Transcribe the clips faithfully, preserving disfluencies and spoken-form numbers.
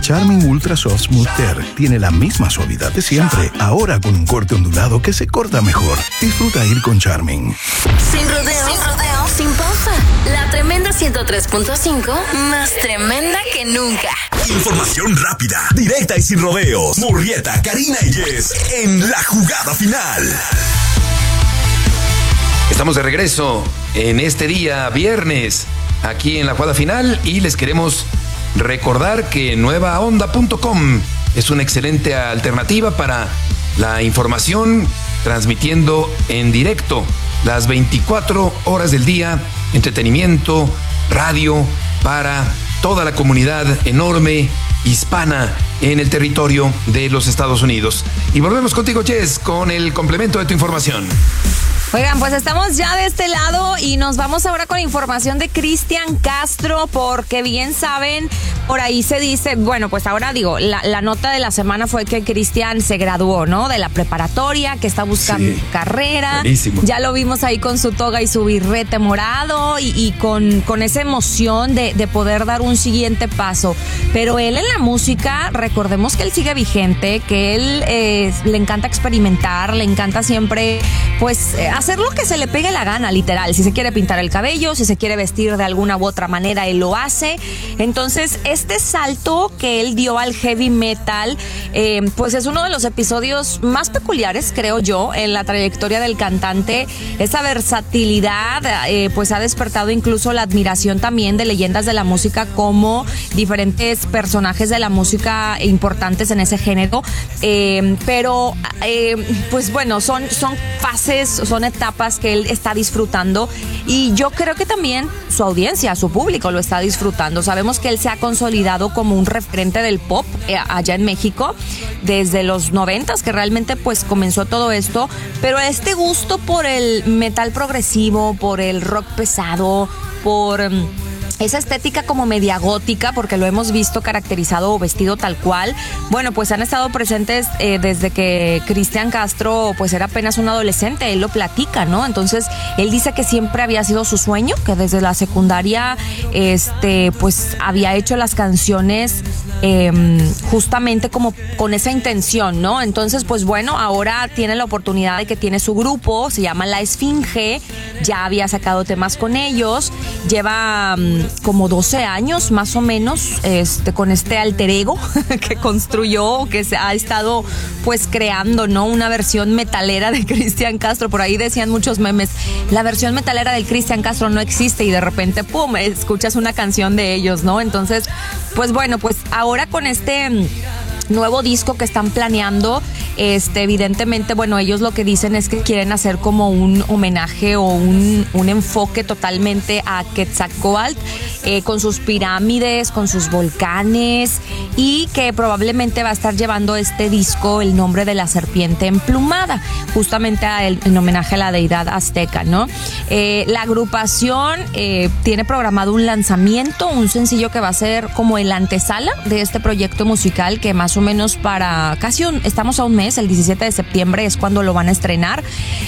Charmin Ultra Soft Smooth Tear tiene la misma suavidad de siempre, ahora con un corte ondulado que se corta mejor. Disfruta ir con Charmin. Sin rodeos, sin rodeos, sin pausa. La tremenda ciento tres punto cinco, más tremenda que nunca. Información rápida, directa y sin rodeos. Murrieta, Karina y Jess en la jugada final. Estamos de regreso en este día viernes aquí en la jugada final y les queremos recordar que nueva onda punto com es una excelente alternativa para la información, transmitiendo en directo las veinticuatro horas del día, entretenimiento, radio para toda la comunidad enorme hispana en el territorio de los Estados Unidos. Y volvemos contigo, Jess, con el complemento de tu información. Oigan, pues estamos ya de este lado y nos vamos ahora con información de Cristian Castro, porque bien saben, por ahí se dice, bueno, pues ahora digo, la, la nota de la semana fue que Cristian se graduó, ¿no? De la preparatoria, que está buscando sí, carrera. Buenísimo. Ya lo vimos ahí con su toga y su birrete morado y, y con, con esa emoción de, de poder dar un siguiente paso. Pero él en la música, recordemos que él sigue vigente, que él eh, le encanta experimentar, le encanta siempre, pues, eh, hacer lo que se le pegue la gana, literal. Si se quiere pintar el cabello, si se quiere vestir de alguna u otra manera, él lo hace. Entonces, este salto que él dio al heavy metal, eh, pues es uno de los episodios más peculiares, creo yo, en la trayectoria del cantante. Esa versatilidad, eh, pues ha despertado incluso la admiración también de leyendas de la música, como diferentes personajes de la música importantes en ese género. Eh, pero, eh, pues bueno, son, son fases, son etapas que él está disfrutando, y yo creo que también su audiencia, su público lo está disfrutando. Sabemos que él se ha consolidado como un referente del pop eh, allá en México desde los noventas, que realmente pues comenzó todo esto, pero este gusto por el metal progresivo, por el rock pesado, por um, esa estética como media gótica, porque lo hemos visto caracterizado o vestido tal cual, bueno, pues han estado presentes eh, desde que Cristian Castro pues era apenas un adolescente. Él lo platica, ¿no? Entonces él dice que siempre había sido su sueño, que desde la secundaria este pues había hecho las canciones eh, justamente como con esa intención, ¿no? Entonces pues bueno, ahora tiene la oportunidad de que tiene su grupo, se llama La Esfinge, ya había sacado temas con ellos, lleva um, como doce años más o menos este con este alter ego que construyó, que se ha estado pues creando, ¿no? Una versión metalera de Cristian Castro. Por ahí decían muchos memes, la versión metalera del Cristian Castro no existe, y de repente pum, escuchas una canción de ellos, ¿no? Entonces pues bueno, pues ahora con este nuevo disco que están planeando, este, evidentemente, bueno, ellos lo que dicen es que quieren hacer como un homenaje o un, un enfoque totalmente a Quetzalcóatl, eh, con sus pirámides, con sus volcanes, y que probablemente va a estar llevando este disco el nombre de la serpiente emplumada, justamente a el, en homenaje a la deidad azteca, ¿no? Eh, la agrupación eh, tiene programado un lanzamiento, un sencillo que va a ser como el antesala de este proyecto musical, que más o menos para casi un, estamos a un mes, el diecisiete de septiembre es cuando lo van a estrenar.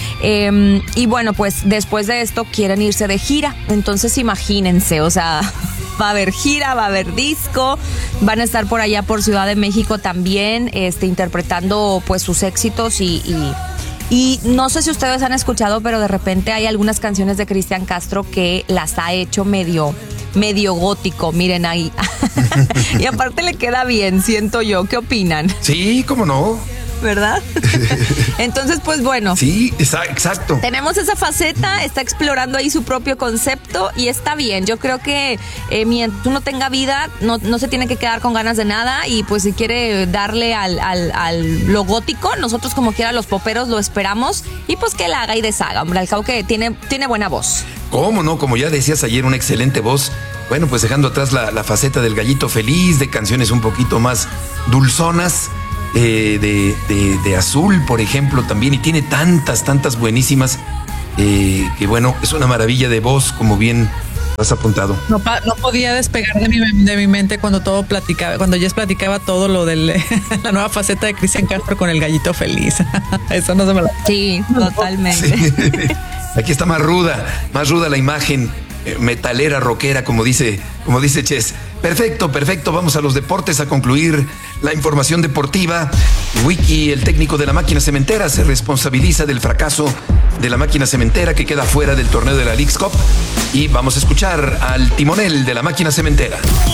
Eh, y bueno, pues después de esto quieren irse de gira. Entonces imagínense, o sea, va a haber gira, va a haber disco, van a estar por allá por Ciudad de México también, este, interpretando pues sus éxitos y, y Y no sé si ustedes han escuchado, pero de repente hay algunas canciones de Cristian Castro que las ha hecho medio, medio gótico, miren ahí. Y aparte le queda bien, siento yo. ¿Qué opinan? Sí, cómo no. ¿Verdad? Entonces, pues bueno. Sí, exacto. Tenemos esa faceta, está explorando ahí su propio concepto y está bien. Yo creo que eh, mientras uno tenga vida, no, no se tiene que quedar con ganas de nada, y pues si quiere darle al, al, al lo gótico, nosotros como quiera los poperos lo esperamos, y pues que la haga y deshaga, hombre, al cabo que tiene, tiene buena voz. ¿Cómo no? Como ya decías ayer, una excelente voz. Bueno, pues dejando atrás la, la faceta del gallito feliz, de canciones un poquito más dulzonas, Eh, de, de, de Azul, por ejemplo, también, y tiene tantas, tantas buenísimas, eh, que bueno, es una maravilla de voz, como bien has apuntado. No, no podía despegar de mi, de mi mente cuando todo platicaba, cuando Jess platicaba todo lo de la nueva faceta de Cristian Castro con el gallito feliz. Eso no se me lo... Sí, totalmente. Sí. Aquí está más ruda, más ruda la imagen, eh, metalera, rockera, como dice, como dice Jess. Perfecto, perfecto. Vamos a los deportes a concluir la información deportiva. Wiki, el técnico de la máquina cementera, se responsabiliza del fracaso de la máquina cementera que queda fuera del torneo de la Leagues Cup. Y vamos a escuchar al timonel de la máquina cementera.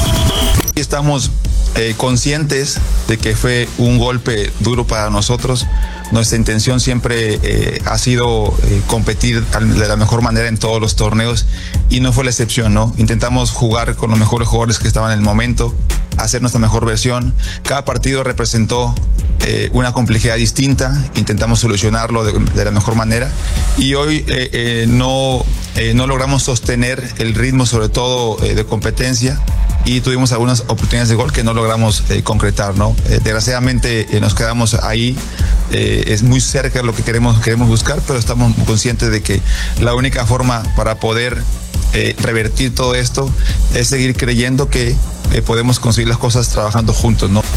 Estamos eh, conscientes de que fue un golpe duro para nosotros. Nuestra intención siempre eh, ha sido eh, competir de la mejor manera en todos los torneos y no fue la excepción, ¿no? Intentamos jugar con los mejores jugadores que estaban en el momento, hacer nuestra mejor versión. Cada partido representó eh, una complejidad distinta, intentamos solucionarlo de, de la mejor manera y hoy eh, eh, no, eh, no logramos sostener el ritmo, sobre todo eh, de competencia, y tuvimos algunas oportunidades de gol que no logramos eh, concretar, ¿no? Eh, desgraciadamente eh, nos quedamos ahí, eh, es muy cerca de lo que queremos, queremos buscar, pero estamos conscientes de que la única forma para poder eh, revertir todo esto es seguir creyendo que eh, podemos conseguir las cosas trabajando juntos, ¿no?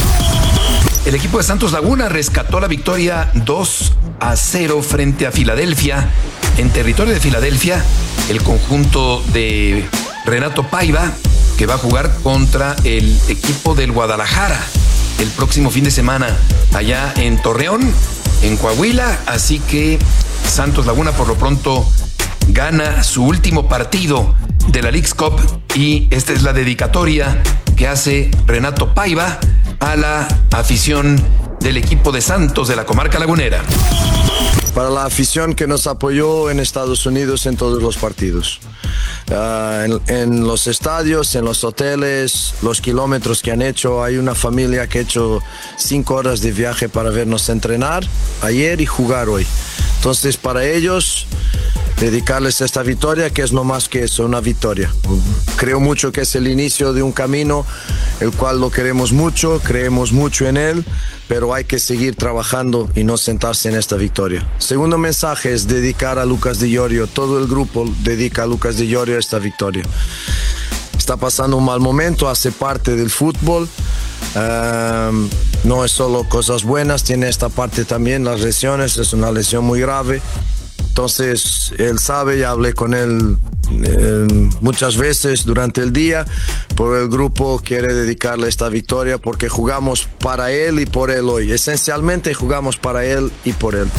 El equipo de Santos Laguna rescató la victoria dos a cero frente a Filadelfia. En territorio de Filadelfia, el conjunto de Renato Paiva, que va a jugar contra el equipo del Guadalajara el próximo fin de semana allá en Torreón, en Coahuila. Así que Santos Laguna por lo pronto gana su último partido de la Leagues Cup y esta es la dedicatoria que hace Renato Paiva a la afición del equipo de Santos de la comarca lagunera. Para la afición que nos apoyó en Estados Unidos en todos los partidos. Uh, en, en los estadios, en los hoteles, los kilómetros que han hecho. Hay una familia que ha hecho cinco horas de viaje para vernos entrenar ayer y jugar hoy. Entonces, para ellos, dedicarles esta victoria, que es no más que eso, una victoria. Creo mucho que es el inicio de un camino, el cual lo queremos mucho, creemos mucho en él, pero hay que seguir trabajando y no sentarse en esta victoria. Segundo mensaje es dedicar a Lucas Di Iorio, todo el grupo dedica a Lucas Di Iorio esta victoria. Está pasando un mal momento, hace parte del fútbol, um, no es solo cosas buenas, tiene esta parte también, las lesiones, es una lesión muy grave. Entonces, él sabe, ya hablé con él eh, muchas veces durante el día, pero el grupo quiere dedicarle esta victoria porque jugamos para él y por él hoy. Esencialmente jugamos para él y por él.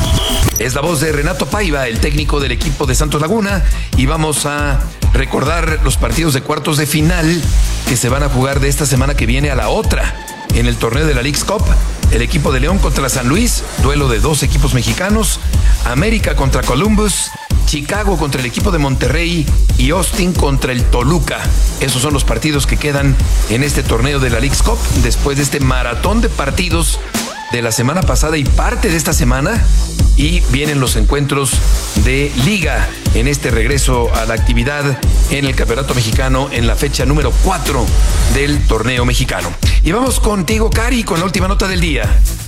Es la voz de Renato Paiva, el técnico del equipo de Santos Laguna, y vamos a recordar los partidos de cuartos de final que se van a jugar de esta semana que viene a la otra. En el torneo de la Leagues Cup, el equipo de León contra San Luis, duelo de dos equipos mexicanos, América contra Columbus, Chicago contra el equipo de Monterrey y Austin contra el Toluca. Esos son los partidos que quedan en este torneo de la Leagues Cup después de este maratón de partidos de la semana pasada y parte de esta semana, y vienen los encuentros de liga en este regreso a la actividad en el Campeonato Mexicano en la fecha número cuatro del torneo mexicano. Y vamos contigo, Cari, con la última nota del día.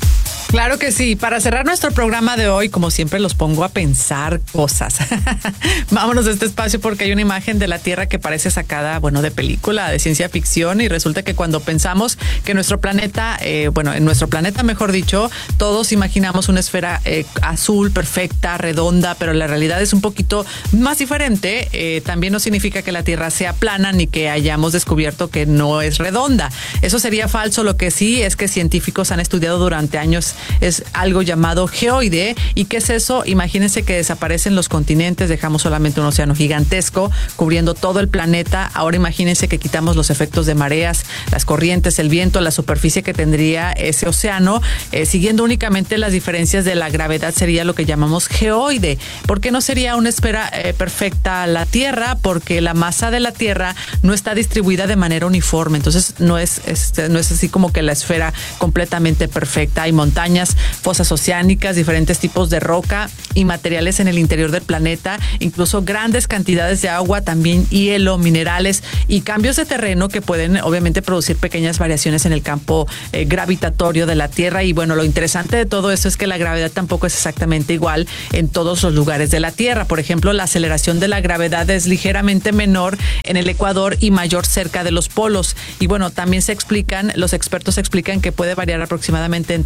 Claro que sí. Para cerrar nuestro programa de hoy, como siempre, los pongo a pensar cosas. Vámonos a este espacio porque hay una imagen de la Tierra que parece sacada, bueno, de película, de ciencia ficción, y resulta que cuando pensamos que nuestro planeta, eh, bueno, en nuestro planeta, mejor dicho, todos imaginamos una esfera eh, azul, perfecta, redonda, pero la realidad es un poquito más diferente. Eh, también no significa que la Tierra sea plana ni que hayamos descubierto que no es redonda. Eso sería falso. Lo que sí es que científicos han estudiado durante años es algo llamado geoide. ¿Y qué es eso? Imagínense que desaparecen los continentes, dejamos solamente un océano gigantesco cubriendo todo el planeta. Ahora imagínense que quitamos los efectos de mareas, las corrientes, el viento, la superficie que tendría ese océano, eh, siguiendo únicamente las diferencias de la gravedad, sería lo que llamamos geoide. ¿Por qué no sería una esfera eh, perfecta la Tierra? Porque la masa de la Tierra no está distribuida de manera uniforme, entonces no es, este, no es así como que la esfera completamente perfecta. Hay montañas, fosas oceánicas, diferentes tipos de roca y materiales en el interior del planeta, incluso grandes cantidades de agua, también hielo, minerales y cambios de terreno que pueden obviamente producir pequeñas variaciones en el campo eh, gravitatorio de la Tierra. Y bueno, lo interesante de todo eso es que la gravedad tampoco es exactamente igual en todos los lugares de la Tierra. Por ejemplo, la aceleración de la gravedad es ligeramente menor en el Ecuador y mayor cerca de los polos. Y bueno, también se explican, los expertos explican que puede variar aproximadamente entre nueve punto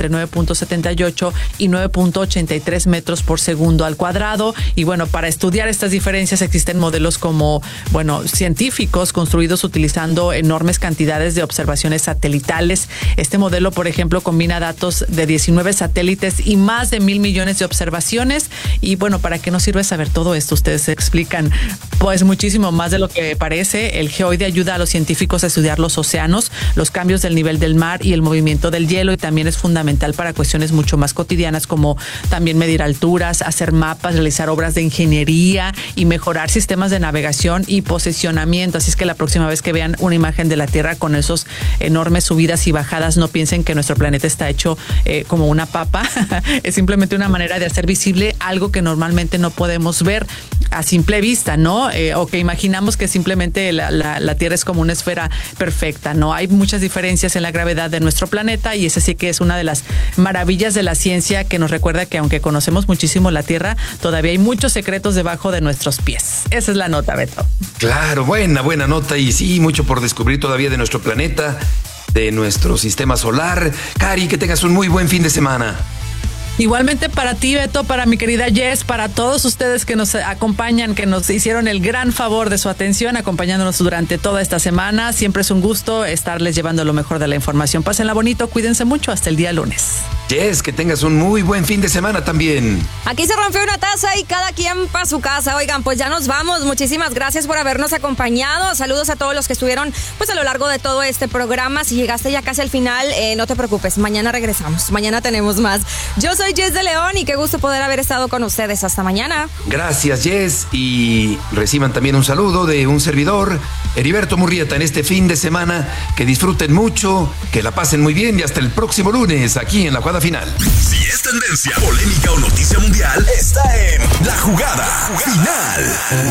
punto setenta y ocho y nueve punto ochenta y tres metros por segundo al cuadrado. Y bueno, para estudiar estas diferencias existen modelos como, bueno, científicos construidos utilizando enormes cantidades de observaciones satelitales. Este modelo, por ejemplo, combina datos de diecinueve satélites y más de mil millones de observaciones. Y bueno, ¿para qué nos sirve saber todo esto? Ustedes se explican, pues muchísimo más de lo que parece. El geoide ayuda a los científicos a estudiar los océanos, los cambios del nivel del mar y el movimiento del hielo, y también es fundamental para cuestiones mucho más cotidianas como también medir alturas, hacer mapas, realizar obras de ingeniería y mejorar sistemas de navegación y posicionamiento. Así es que la próxima vez que vean una imagen de la Tierra con esos enormes subidas y bajadas, no piensen que nuestro planeta está hecho eh, como una papa. Es simplemente una manera de hacer visible algo que normalmente no podemos ver a simple vista, ¿no? Eh, o que imaginamos que simplemente la, la, la Tierra es como una esfera perfecta, ¿no? Hay muchas diferencias en la gravedad de nuestro planeta, y esa sí que es una de las maravillas de la ciencia, que nos recuerda que aunque conocemos muchísimo la Tierra, todavía hay muchos secretos debajo de nuestros pies. Esa es la nota, Beto. Claro, buena, buena nota, y sí, mucho por descubrir todavía de nuestro planeta, de nuestro sistema solar. Cari, que tengas un muy buen fin de semana. Igualmente para ti, Beto, para mi querida Jess, para todos ustedes que nos acompañan, que nos hicieron el gran favor de su atención, acompañándonos durante toda esta semana. Siempre es un gusto estarles llevando lo mejor de la información. Pásenla bonito, cuídense mucho, hasta el día lunes. Jess, que tengas un muy buen fin de semana también. Aquí se rompió una taza y cada quien para su casa. Oigan, pues ya nos vamos. Muchísimas gracias por habernos acompañado. Saludos a todos los que estuvieron pues a lo largo de todo este programa. Si llegaste ya casi al final, eh, no te preocupes. Mañana regresamos. Mañana tenemos más. Yo soy Jess de León y qué gusto poder haber estado con ustedes. Hasta mañana. Gracias, Jess. Y reciban también un saludo de un servidor, Heriberto Murrieta, en este fin de semana. Que disfruten mucho, que la pasen muy bien y hasta el próximo lunes aquí en La Jugada Final. Si es tendencia, polémica o noticia mundial, está en La Jugada Final.